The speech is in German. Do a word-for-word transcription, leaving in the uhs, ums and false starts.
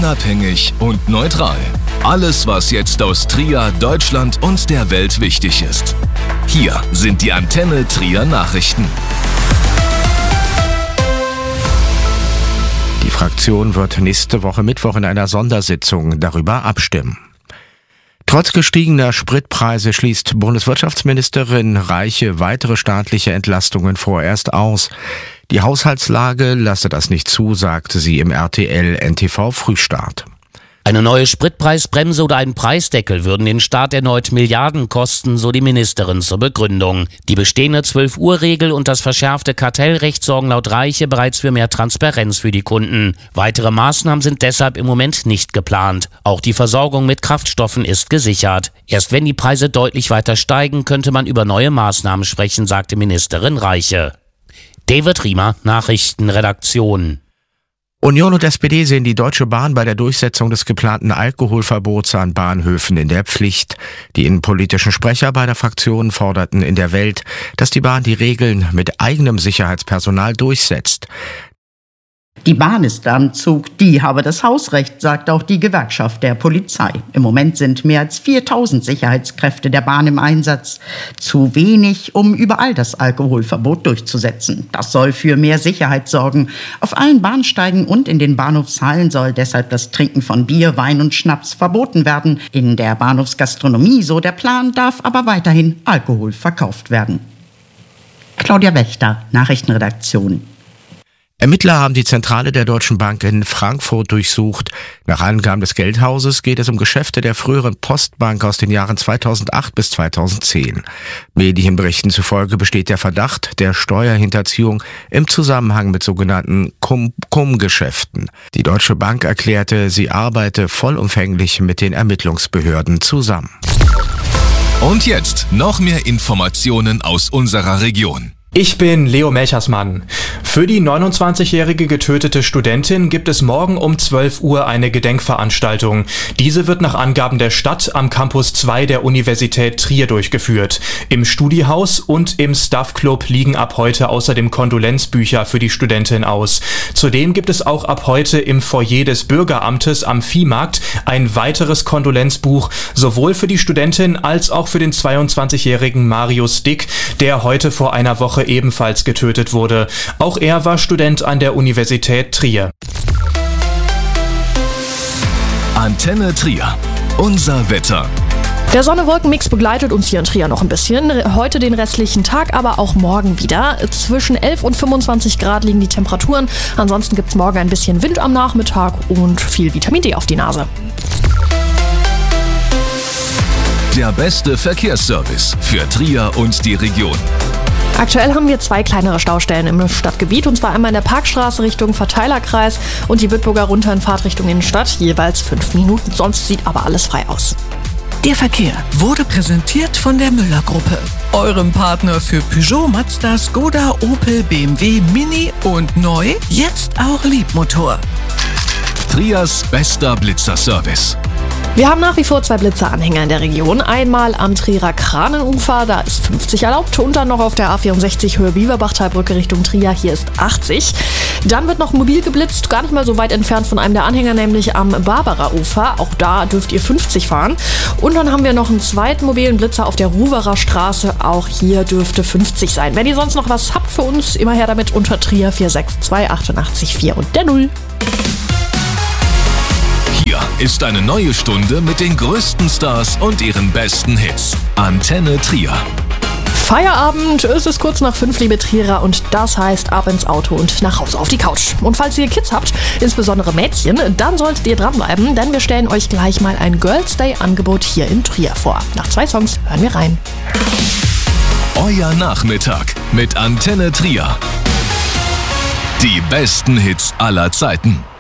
unabhängig und neutral. Alles, was jetzt aus Trier, Deutschland und der Welt wichtig ist. Hier sind die Antenne Trier Nachrichten. Die Fraktion wird nächste Woche Mittwoch in einer Sondersitzung darüber abstimmen. Trotz gestiegener Spritpreise schließt Bundeswirtschaftsministerin Reiche weitere staatliche Entlastungen vorerst aus. Die Haushaltslage lasse das nicht zu, sagte sie im R T L N T V Frühstart. Eine neue Spritpreisbremse oder ein Preisdeckel würden den Staat erneut Milliarden kosten, so die Ministerin zur Begründung. Die bestehende zwölf-Uhr-Regel und das verschärfte Kartellrecht sorgen laut Reiche bereits für mehr Transparenz für die Kunden. Weitere Maßnahmen sind deshalb im Moment nicht geplant. Auch die Versorgung mit Kraftstoffen ist gesichert. Erst wenn die Preise deutlich weiter steigen, könnte man über neue Maßnahmen sprechen, sagte Ministerin Reiche. David Riemer, Nachrichtenredaktion. Union und S P D sehen die Deutsche Bahn bei der Durchsetzung des geplanten Alkoholverbots an Bahnhöfen in der Pflicht. Die innenpolitischen Sprecher beider Fraktionen forderten in der Welt, dass die Bahn die Regeln mit eigenem Sicherheitspersonal durchsetzt. Die Bahn ist am Zug, die habe das Hausrecht, sagt auch die Gewerkschaft der Polizei. Im Moment sind mehr als viertausend Sicherheitskräfte der Bahn im Einsatz. Zu wenig, um überall das Alkoholverbot durchzusetzen. Das soll für mehr Sicherheit sorgen. Auf allen Bahnsteigen und in den Bahnhofshallen soll deshalb das Trinken von Bier, Wein und Schnaps verboten werden. In der Bahnhofsgastronomie, so der Plan, darf aber weiterhin Alkohol verkauft werden. Claudia Wächter, Nachrichtenredaktion. Ermittler haben die Zentrale der Deutschen Bank in Frankfurt durchsucht. Nach Angaben des Geldhauses geht es um Geschäfte der früheren Postbank aus den Jahren zweitausendacht bis zweitausendzehn. Medienberichten zufolge besteht der Verdacht der Steuerhinterziehung im Zusammenhang mit sogenannten Cum-Cum-Geschäften. Die Deutsche Bank erklärte, sie arbeite vollumfänglich mit den Ermittlungsbehörden zusammen. Und jetzt noch mehr Informationen aus unserer Region. Ich bin Leo Melchersmann. Für die neunundzwanzigjährige getötete Studentin gibt es morgen um zwölf Uhr eine Gedenkveranstaltung. Diese wird nach Angaben der Stadt am Campus zwei der Universität Trier durchgeführt. Im Studiehaus und im Staff Club liegen ab heute außerdem Kondolenzbücher für die Studentin aus. Zudem gibt es auch ab heute im Foyer des Bürgeramtes am Viehmarkt ein weiteres Kondolenzbuch, sowohl für die Studentin als auch für den zweiundzwanzigjährigen Marius Dick, der heute vor einer Woche ebenfalls getötet wurde. Auch er war Student an der Universität Trier. Antenne Trier. Unser Wetter. Der Sonne-Wolken-Mix begleitet uns hier in Trier noch ein bisschen. Heute den restlichen Tag, aber auch morgen wieder. Zwischen elf und fünfundzwanzig Grad liegen die Temperaturen. Ansonsten gibt es morgen ein bisschen Wind am Nachmittag und viel Vitamin D auf die Nase. Der beste Verkehrsservice für Trier und die Region. Aktuell haben wir zwei kleinere Staustellen im Stadtgebiet, und zwar einmal in der Parkstraße Richtung Verteilerkreis und die Bitburger runter in Fahrtrichtung Innenstadt, jeweils fünf Minuten. Sonst sieht aber alles frei aus. Der Verkehr wurde präsentiert von der Müller-Gruppe, eurem Partner für Peugeot, Mazda, Skoda, Opel, B M W, Mini und neu, jetzt auch Liebmotor. Triers bester Blitzerservice. Wir haben nach wie vor zwei Blitzeranhänger in der Region. Einmal am Trierer Kranenufer, da ist fünfzig erlaubt. Und dann noch auf der A vierundsechzig Höhe Bieberbachtalbrücke Richtung Trier, hier ist achtzig. Dann wird noch mobil geblitzt, gar nicht mal so weit entfernt von einem der Anhänger, nämlich am Barbara-Ufer. Auch da dürft ihr fünfzig fahren. Und dann haben wir noch einen zweiten mobilen Blitzer auf der Ruwerer Straße. Auch hier dürfte fünfzig sein. Wenn ihr sonst noch was habt für uns, immer her damit unter Trier vier sechs zwei achtundachtzig vier und der Null. Hier ist eine neue Stunde mit den größten Stars und ihren besten Hits. Antenne Trier. Feierabend, es ist kurz nach fünf, liebe Trierer, und das heißt ab ins Auto und nach Hause auf die Couch. Und falls ihr Kids habt, insbesondere Mädchen, dann solltet ihr dranbleiben, denn wir stellen euch gleich mal ein Girls Day Angebot hier in Trier vor. Nach zwei Songs hören wir rein. Euer Nachmittag mit Antenne Trier. Die besten Hits aller Zeiten.